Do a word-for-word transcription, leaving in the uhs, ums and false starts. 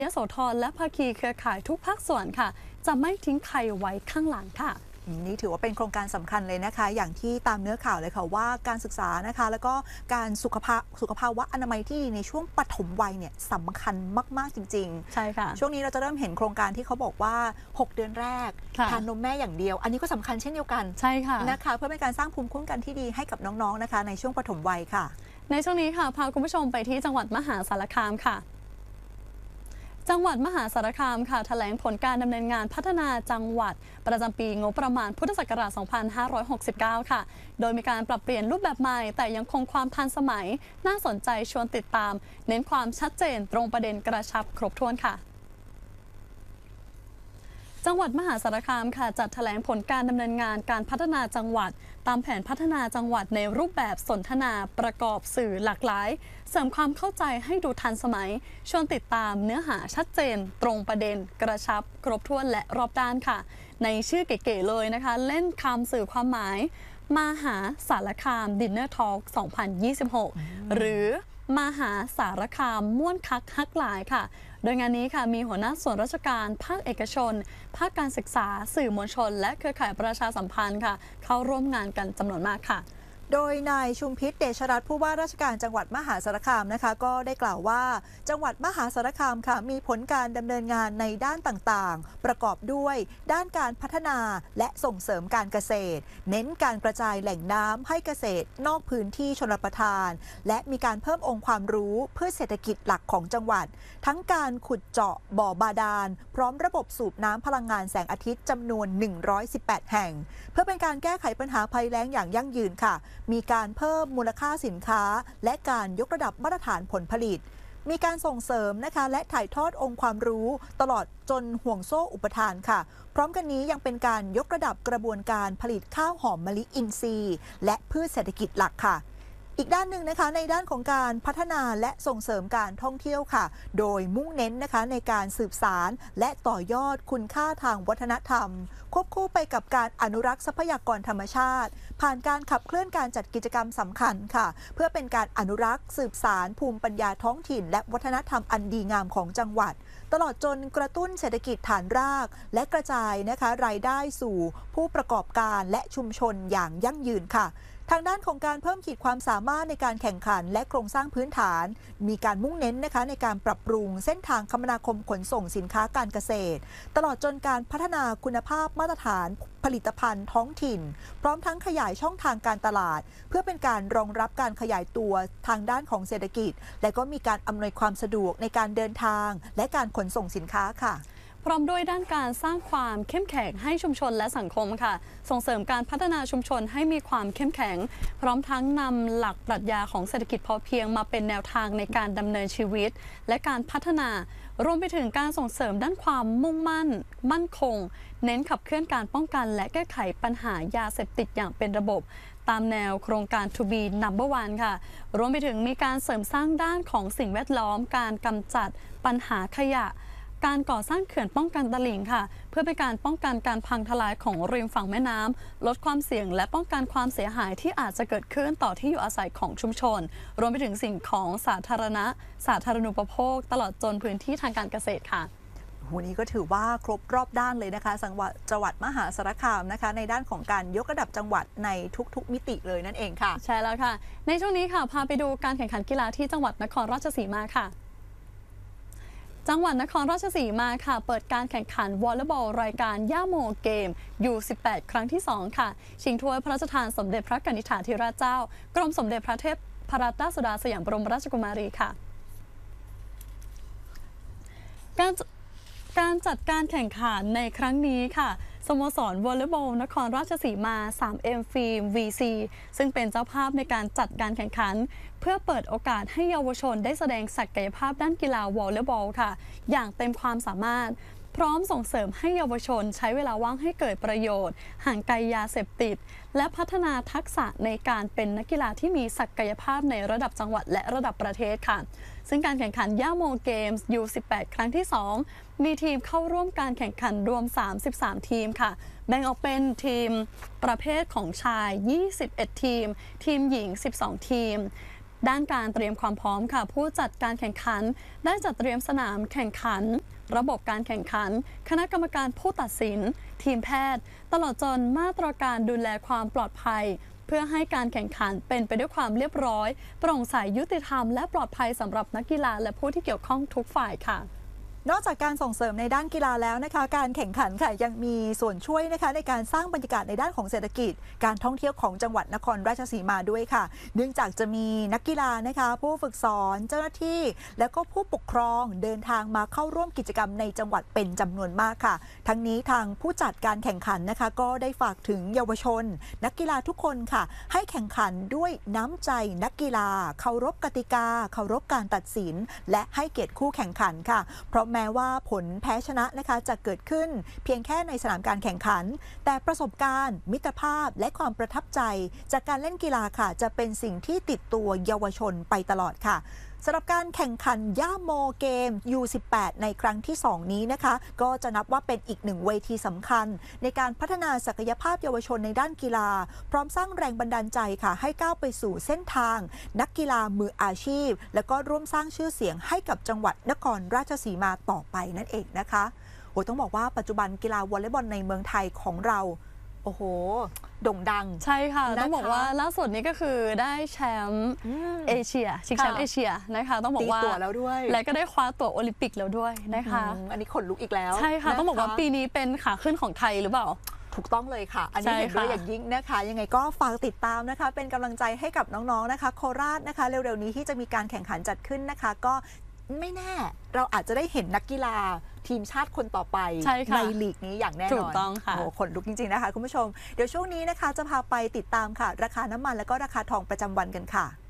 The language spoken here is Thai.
ยโสธรและภาคีเครือข่ายทุกภาคส่วนค่ะจะไม่ทิ้งใครไว้ข้างหลังค่ะนี่ถือว่าเป็นโครงการสำคัญเลยนะคะอย่างที่ตามเนื้อข่าวเลยค่ะว่าการศึกษานะคะแล้วก็การสุขภาพสุขภาวะอนามัยที่ดีในช่วงปฐมวัยเนี่ยสำคัญมากๆจริงๆใช่ค่ะช่วงนี้เราจะเริ่มเห็นโครงการที่เขาบอกว่าหกเดือนแรกทานนมแม่อย่างเดียวอันนี้ก็สำคัญเช่นเดียวกันใช่ค่ะนะคะเพื่อเป็นการสร้างภูมิคุ้มกันที่ดีให้กับน้องๆนะคะในช่วงปฐมวัยค่ะในช่วงนี้ค่ะพาคุณผู้ชมไปที่จังหวัดมหาสารคามค่ะจังหวัดมหาสารคามค่ะแถลงผลการดำเนินงานพัฒนาจังหวัดประจำปีงบประมาณพุทธศักราช สองพันห้าร้อยหกสิบเก้า ค่ะ โดยมีการปรับเปลี่ยนรูปแบบใหม่แต่ยังคงความทันสมัยน่าสนใจชวนติดตามเน้นความชัดเจนตรงประเด็นกระชับครบถ้วนค่ะจังหวัดมหาสารคามค่ะจัดแถลงผลการดำเนินงานการพัฒนาจังหวัดตามแผนพัฒนาจังหวัดในรูปแบบสนทนาประกอบสื่อหลากหลายเสริมความเข้าใจให้ดูทันสมัยชวนติดตามเนื้อหาชัดเจนตรงประเด็นกระชับครบถ้วนและรอบด้านค่ะในชื่อเก๋ๆเลยนะคะเล่นคำสื่อความหมายมหาสารคามดินเนอร์ทอล์กสองพันยี่สิบหกหรือมหาสารคามม่วนคักฮักหลายค่ะโดยงานนี้ค่ะมีหัวหน้าส่วนราชการภาคเอกชนภาคการศึกษาสื่อมวลชนและเครือข่ายประชาสัมพันธ์ค่ะเข้าร่วมงานกันจำนวนมากค่ะโดยนายชุมพิษเดชรัตน์ผู้ว่าราชการจังหวัดมหาสารคามนะคะก็ได้กล่าวว่าจังหวัดมหาสารคามค่ะมีผลการดำเนินงานในด้านต่างๆประกอบด้วยด้านการพัฒนาและส่งเสริมการเกษตรเน้นการกระจายแหล่งน้ำให้เกษตรนอกพื้นที่ชลประทานและมีการเพิ่มองค์ความรู้เพื่อเศรษฐกิจหลักของจังหวัดทั้งการขุดเจาะบ่อบาดาลพร้อมระบบสูบน้ำพลังงานแสงอาทิตย์จำนวนหนึ่งร้อยสิบแปดแห่งเพื่อเป็นการแก้ไขปัญหาภัยแล้งอย่างยั่งยืนค่ะมีการเพิ่มมูลค่าสินค้าและการยกระดับมาตรฐานผลผลิตมีการส่งเสริมนะคะและถ่ายทอดองค์ความรู้ตลอดจนห่วงโซ่อุปทานค่ะพร้อมกันนี้ยังเป็นการยกระดับกระบวนการผลิตข้าวหอมมะลิอินทรีย์และพืชเศรษฐกิจหลักค่ะอีกด้านหนึ่งนะคะในด้านของการพัฒนาและส่งเสริมการท่องเที่ยวค่ะโดยมุ่งเน้นนะคะในการสืบสารและต่อยอดคุณค่าทางวัฒนธรรมควบคู่ไปกับการอนุรักษ์ทรัพยากรธรรมชาติผ่านการขับเคลื่อนการจัดกิจกรรมสำคัญค่ะเพื่อเป็นการอนุรักษ์สืบสารภูมิปัญญาท้องถิ่นและวัฒนธรรมอันดีงามของจังหวัดตลอดจนกระตุ้นเศรษฐกิจฐานรากและกระจายนะคะรายได้สู่ผู้ประกอบการและชุมชนอย่างยั่งยืนค่ะทางด้านของการเพิ่มขีดความสามารถในการแข่งขันและโครงสร้างพื้นฐานมีการมุ่งเน้นนะคะในการปรับปรุงเส้นทางคมนาคมขนส่งสินค้าการเกษตรตลอดจนการพัฒนาคุณภาพมาตรฐานผลิตภัณฑ์ท้องถิ่นพร้อมทั้งขยายช่องทางการตลาดเพื่อเป็นการรองรับการขยายตัวทางด้านของเศรษฐกิจและก็มีการอำนวยความสะดวกในการเดินทางและการขนส่งสินค้าค่ะพร้อมด้วยด้านการสร้างความเข้มแข็งให้ชุมชนและสังคมค่ะส่งเสริมการพัฒนาชุมชนให้มีความเข้มแข็งพร้อมทั้งนำหลักปรัชญาของเศรษฐกิจพอเพียงมาเป็นแนวทางในการดำเนินชีวิตและการพัฒนารวมไปถึงการส่งเสริมด้านความมุ่งมั่นมั่นคงเน้นขับเคลื่อนการป้องกันและแก้ไขปัญหายาเสพติดอย่างเป็นระบบตามแนวโครงการ To Be Number One ค่ะรวมไปถึงมีการเสริมสร้างด้านของสิ่งแวดล้อมการกำจัดปัญหาขยะการก่อสร้างเขื่อนป้องกันตลิ่งค่ะเพื่อเป็นการป้องกันการพังทลายของริมฝั่งแม่น้ำลดความเสี่ยงและป้องกันความเสียหายที่อาจจะเกิดขึ้นต่อที่อยู่อาศัยของชุมชนรวมไปถึงสิ่งของสาธารณะสาธารณูปโภคตลอดจนพื้นที่ทางการเกษตรค่ะวันนี้ก็ถือว่าครบรอบด้านเลยนะคะจังหวัดมหาสารคามนะคะในด้านของการยกระดับจังหวัดในทุกๆมิติเลยนั่นเองค่ะใช่แล้วค่ะในช่วงนี้ค่ะพาไปดูการแข่งขันกีฬาที่จังหวัดนครราชสีมาค่ะจังหวัดนครราชสีมาค่ะเปิดการแข่งขันวอลเลย์บอลรายการย่าโมเกม ยู สิบแปด ครั้งที่สองค่ะชิงถ้วยพระราชทานสมเด็จพระกนิษฐาธิราชเจ้ากรมสมเด็จพระเทพรัตนราชสุดาสยามบรมราชกุมารีค่ะการการจัดการแข่งขันในครั้งนี้ค่ะสโมสรวอลเลย์บอลนครราชสีมา ทรี เอ็ม ฟิล์ม วี ซี ซึ่งเป็นเจ้าภาพในการจัดการแข่งขันเพื่อเปิดโอกาสให้เยาวชนได้แสดงศักยภาพด้านกีฬาวอลเลย์บอลค่ะอย่างเต็มความสามารถพร้อมส่งเสริมให้เยาวชนใช้เวลาว่างให้เกิดประโยชน์ห่างไกลยาเสพติดและพัฒนาทักษะในการเป็นนักกีฬาที่มีศักยภาพในระดับจังหวัดและระดับประเทศค่ะซึ่งการแข่งขันย่าโมเกมส์ ยู สิบแปด ครั้งที่สองมีทีมเข้าร่วมการแข่งขันรวมสามสิบสามทีมค่ะแบ่งออกเป็นทีมประเภทของชายยี่สิบเอ็ดทีมทีมหญิงสิบสองทีมด้านการเตรียมความพร้อมค่ะผู้จัดการแข่งขันได้จัดเตรียมสนามแข่งขันระบบการแข่งขันคณะกรรมการผู้ตัดสินทีมแพทย์ตลอดจนมาตรการดูแลความปลอดภัยเพื่อให้การแข่งขันเป็นไปด้วยความเรียบร้อยโปร่งใสยุติธรรมและปลอดภัยสำหรับนักกีฬาและผู้ที่เกี่ยวข้องทุกฝ่ายค่ะนอกจากการส่งเสริมในด้านกีฬาแล้วนะคะการแข่งขันค่ะยังมีส่วนช่วยนะคะในการสร้างบรรยากาศในด้านของเศรษฐกิจการท่องเที่ยวของจังหวัดนครราชสีมาด้วยค่ะเนื่องจากจะมีนักกีฬานะคะผู้ฝึกสอนเจ้าหน้าที่และก็ผู้ปกครองเดินทางมาเข้าร่วมกิจกรรมในจังหวัดเป็นจำนวนมากค่ะทั้งนี้ทางผู้จัดการแข่งขันนะคะก็ได้ฝากถึงเยาวชนนักกีฬาทุกคนค่ะให้แข่งขันด้วยน้ำใจนักกีฬาเคารพกติกาเคารพการตัดสินและให้เกียรติคู่แข่งขันค่ะเพราะแม้ว่าผลแพ้ชนะนะคะจะเกิดขึ้นเพียงแค่ในสนามการแข่งขันแต่ประสบการณ์มิตรภาพและความประทับใจจากการเล่นกีฬาค่ะจะเป็นสิ่งที่ติดตัวเยาวชนไปตลอดค่ะสำหรับการแข่งขันย่าโมเกม ยู สิบแปด ในครั้งที่สองนี้นะคะก็จะนับว่าเป็นอีกหนึ่งเวทีสำคัญในการพัฒนาศักยภาพเยาวชนในด้านกีฬาพร้อมสร้างแรงบันดาลใจค่ะให้ก้าวไปสู่เส้นทางนักกีฬามืออาชีพและก็ร่วมสร้างชื่อเสียงให้กับจังหวัดนครราชสีมาต่อไปนั่นเองนะคะโอ้ต้องบอกว่าปัจจุบันกีฬาวอลเลย์บอลในเมืองไทยของเราโอ้โหโด่งดังใช่ค่ะต้องบอกว่าล่าสุดนี้ก็คือได้แชมป์เอเชียชิงแชมป์เอเชียนะคะต้องบอกว่าตีตั๋วแล้วด้วยและก็ได้คว้าตั๋วโอลิมปิกแล้วด้วยนะคะอันนี้ขนลุกอีกแล้วใช่ค่ะต้องบอกว่าปีนี้เป็นขาขึ้นของไทยหรือเปล่าถูกต้องเลยค่ะอันนี้เห็นด้วยอย่างยิ่งนะคะยังไงก็ฝากติดตามนะคะเป็นกำลังใจให้กับน้องๆนะคะโคราชนะคะเร็วๆนี้ที่จะมีการแข่งขันจัดขึ้นนะคะก็ไม่แน่เราอาจจะได้เห็นนักกีฬาทีมชาติคนต่อไปใ, ในลีกนี้อย่างแน่นอนถูกต้องค่ะโอ้ขนลุกจริงๆนะคะคุณผู้ชมเดี๋ยวช่วงนี้นะคะจะพาไปติดตามค่ะราคาน้ำมันและก็ราคาทองประจำวันกันค่ะ